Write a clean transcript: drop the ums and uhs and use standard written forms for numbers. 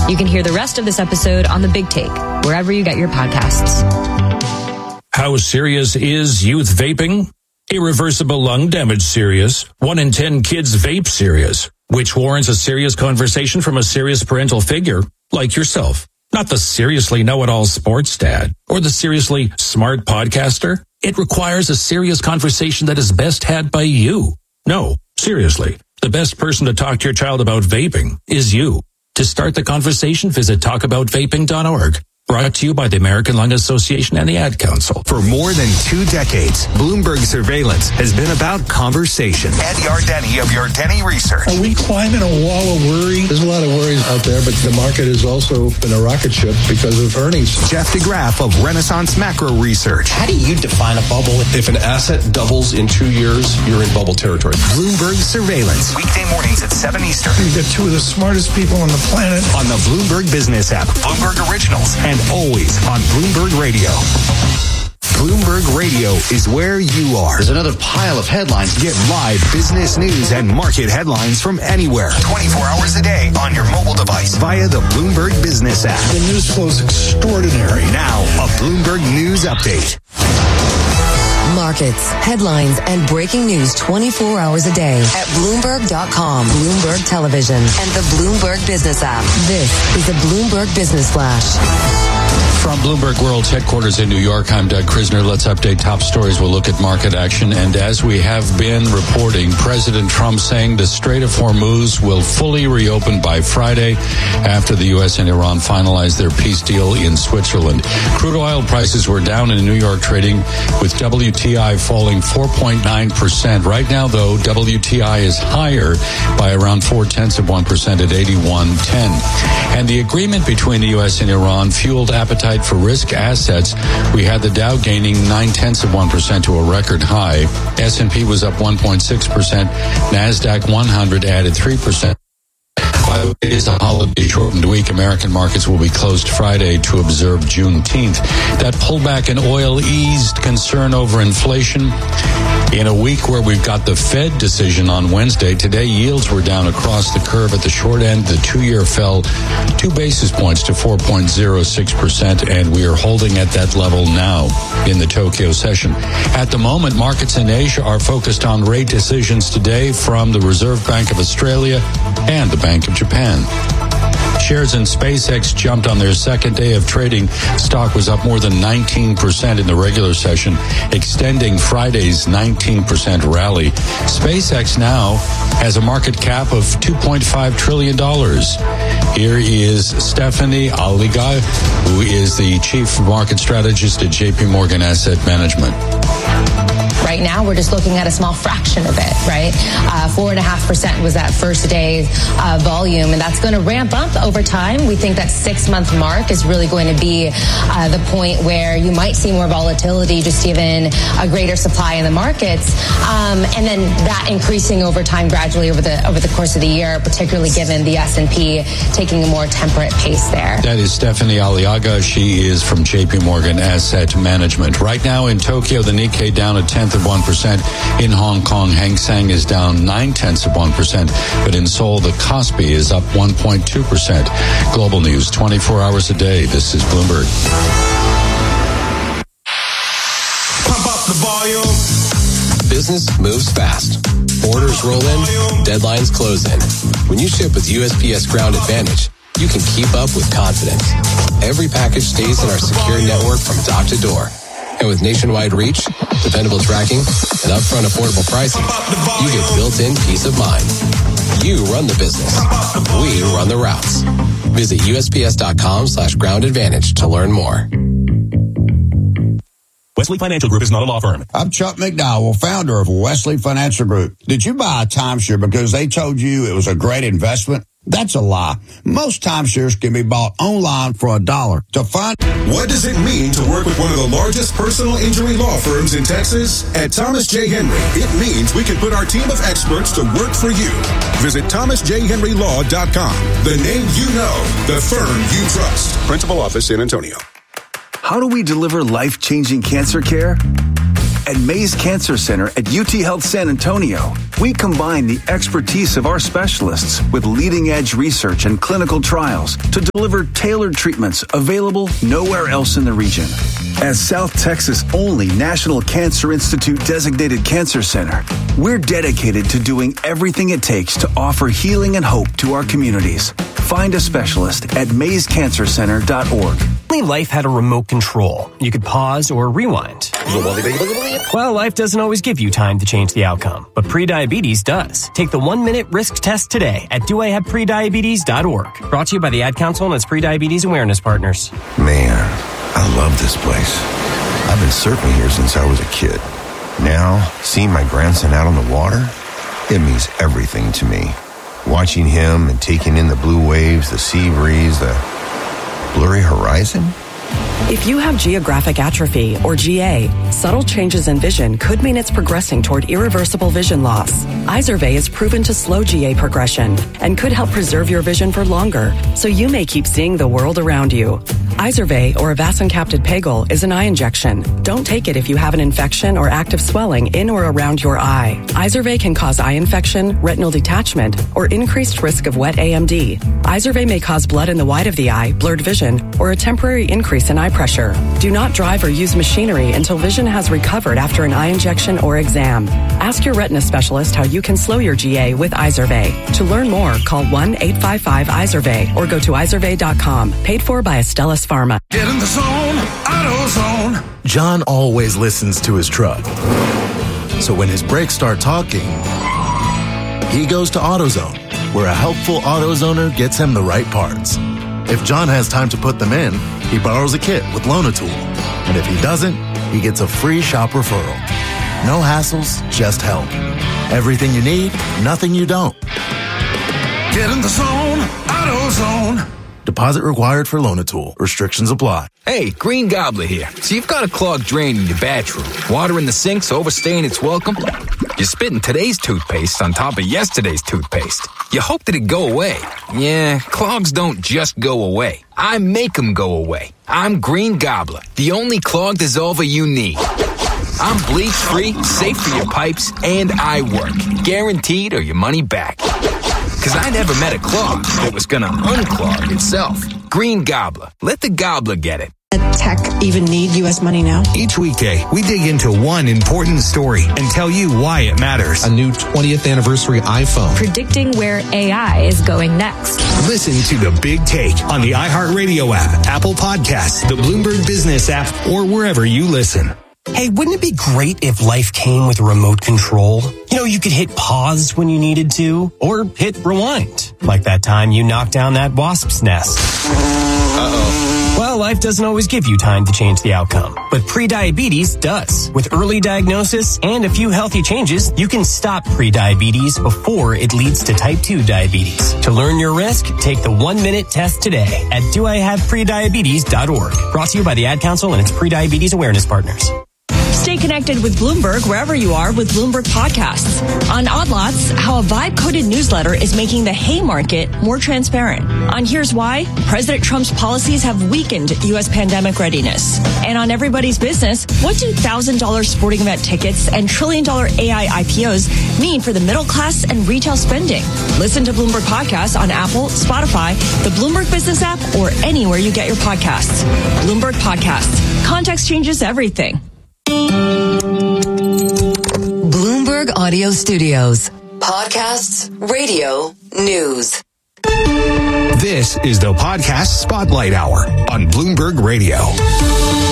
You can hear the rest of this episode on The Big Take, wherever you get your podcasts. How serious is youth vaping? Irreversible lung damage serious. 1 in 10 kids vape serious, which warrants a serious conversation from a serious parental figure like yourself. Not the seriously know-it-all sports dad or the seriously smart podcaster. It requires a serious conversation that is best had by you. No, seriously, the best person to talk to your child about vaping is you. To start the conversation, visit talkaboutvaping.org. Brought to you by the American Lung Association and the Ad Council. For more than 2 decades, Bloomberg Surveillance has been about conversation. Ed Yardeni of Yardeni Research. Are we climbing a wall of worry? There's a lot of worries out there, but the market has also been a rocket ship because of earnings. Jeff DeGraff of Renaissance Macro Research. How do you define a bubble? If an asset doubles in 2 years, you're in bubble territory. Bloomberg Surveillance. Weekday mornings at 7 Eastern. You've got 2 of the smartest people on the planet. On the Bloomberg Business app. Bloomberg Originals. And always on Bloomberg Radio. Bloomberg Radio is where you are. There's another pile of headlines. Get live business news and market headlines from anywhere. 24 hours a day on your mobile device. Via the Bloomberg Business app. The news flow is extraordinary. Now, a Bloomberg News Update. Markets, headlines, and breaking news 24 hours a day at Bloomberg.com, Bloomberg Television, and the Bloomberg Business app. This is the Bloomberg Business Flash. From Bloomberg World's headquarters in New York, I'm Doug Krisner. Let's update top stories. We'll look at market action. And as we have been reporting, President Trump saying the Strait of Hormuz will fully reopen by Friday after the U.S. and Iran finalize their peace deal in Switzerland. Crude oil prices were down in New York trading, with WTI falling 4.9%. Right now, though, WTI is higher by around 0.4% at 81.10. And the agreement between the U.S. and Iran fueled appetite for risk assets. We had the Dow gaining 0.9% to a record high. S&P was up 1.6%. NASDAQ 100 added 3%. While it is a holiday-shortened week, American markets will be closed Friday to observe Juneteenth. That pullback in oil eased concern over inflation. In a week where we've got the Fed decision on Wednesday, today yields were down across the curve. At the short end, the 2-year fell 2 basis points to 4.06%, and we are holding at that level now in the Tokyo session. At the moment, markets in Asia are focused on rate decisions today from the Reserve Bank of Australia and the Bank of Japan. Shares in SpaceX jumped on their second day of trading. Stock was up more than 19% in the regular session, extending Friday's 19% rally. SpaceX now has a market cap of $2.5 trillion. Here is Stephanie Aliga, who is the chief market strategist at JP Morgan Asset Management. Right now, we're just looking at a small fraction of it, right? 4.5% was that first day volume, and that's going to ramp up over time. We think that 6-month mark is really going to be the point where you might see more volatility, just given a greater supply in the markets, and then that increasing over time gradually over the course of the year, particularly given the S&P taking a more temperate pace there. That is Stephanie Aliaga. She is from JP Morgan Asset Management. Right now in Tokyo, the Nikkei down 0.1%. In Hong Kong, Hang Seng is down 0.9%. But in Seoul, the Kospi is up 1.2%. Global news 24 hours a day. This is Bloomberg. Pump up the volume. Business moves fast. Orders roll in, deadlines close in. When you ship with USPS Ground Advantage, you can keep up with confidence. Every package stays in our secure network from dock to door. And with nationwide reach, dependable tracking, and upfront affordable pricing, you get built-in peace of mind. You run the business. We run the routes. Visit USPS.com/Ground Advantage to learn more. Wesley Financial Group is not a law firm. I'm Chuck McDowell, founder of Wesley Financial Group. Did you buy a timeshare because they told you it was a great investment? That's a lie. Most timeshares can be bought online for $1. To find What does it mean to work with one of the largest personal injury law firms in Texas? At Thomas J. Henry, it means we can put our team of experts to work for you. Visit thomasjhenrylaw.com. The name you know, the firm you trust. Principal office, San Antonio. How do we deliver life-changing cancer care? At Mays Cancer Center at UT Health San Antonio, we combine the expertise of our specialists with leading-edge research and clinical trials to deliver tailored treatments available nowhere else in the region. As South Texas' only National Cancer Institute designated cancer center, we're dedicated to doing everything it takes to offer healing and hope to our communities. Find a specialist at mayscancercenter.org. Life had a remote control. You could pause or rewind. Well, life doesn't always give you time to change the outcome, but prediabetes does. Take the 1-minute risk test today at doihaveprediabetes.org. Brought to you by the Ad Council and its Prediabetes Awareness Partners. Man, I love this place. I've been surfing here since I was a kid. Now, seeing my grandson out on the water, it means everything to me. Watching him and taking in the blue waves, the sea breeze, the blurry horizon. If you have geographic atrophy, or GA, subtle changes in vision could mean it's progressing toward irreversible vision loss. Izervay is proven to slow GA progression and could help preserve your vision for longer, so you may keep seeing the world around you. Izervay, or avacincaptad pegol, is an eye injection. Don't take it if you have an infection or active swelling in or around your eye. Izervay can cause eye infection, retinal detachment, or increased risk of wet AMD. Izervay may cause blood in the white of the eye, blurred vision, or a temporary increase in eye pressure. Do not drive or use machinery until vision has recovered after an eye injection or exam. Ask your retina specialist how you can slow your GA with Izervay. To learn more, call 1-855-IZERVAY or go to izervay.com. Paid for by Astellas Pharma. Get in the zone, AutoZone. John always listens to his truck. So when his brakes start talking, he goes to AutoZone, where a helpful AutoZoner gets him the right parts. If John has time to put them in, he borrows a kit with Loan-A-Tool. And if he doesn't, he gets a free shop referral. No hassles, just help. Everything you need, nothing you don't. Get in the zone, AutoZone. Deposit required for Loan-A-Tool. Restrictions apply. Hey, Green Gobbler here. So you've got a clogged drain in your bathroom. Water in the sink's overstaying its welcome. You're spitting today's toothpaste on top of yesterday's toothpaste. You hope that it'd go away. Yeah, clogs don't just go away. I make them go away. I'm Green Gobbler, the only clog dissolver you need. I'm bleach-free, safe for your pipes, and I work. Guaranteed or your money back. Because I never met a clog that was going to unclog itself. Green Gobbler. Let the gobbler get it. Tech even need U.S. money now? Each weekday, we dig into one important story and tell you why it matters. A new 20th anniversary iPhone. Predicting where AI is going next. Listen to The Big Take on the iHeartRadio app, Apple Podcasts, the Bloomberg Business app, or wherever you listen. Hey, wouldn't it be great if life came with a remote control? You know, you could hit pause when you needed to, or hit rewind. Like that time you knocked down that wasp's nest. Uh-oh. Well, life doesn't always give you time to change the outcome, but prediabetes does. With early diagnosis and a few healthy changes, you can stop prediabetes before it leads to type 2 diabetes. To learn your risk, take the 1-minute test today at doihaveprediabetes.org. Brought to you by the Ad Council and its Prediabetes Awareness Partners. Stay connected with Bloomberg wherever you are with Bloomberg Podcasts. On Odd Lots, how a vibe-coded newsletter is making the Haymarket more transparent. On Here's Why, President Trump's policies have weakened U.S. pandemic readiness. And on Everybody's Business, what do $1,000 sporting event tickets and trillion-dollar AI IPOs mean for the middle class and retail spending? Listen to Bloomberg Podcasts on Apple, Spotify, the Bloomberg Business app, or anywhere you get your podcasts. Bloomberg Podcasts. Context changes everything. Bloomberg Audio Studios. Podcasts, radio, news. This is the Podcast Spotlight Hour on Bloomberg Radio.